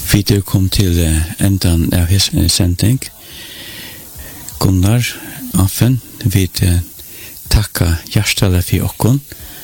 Vi kom til endan av his sending. Gunnar Affen, vi takka hjertelig for okkon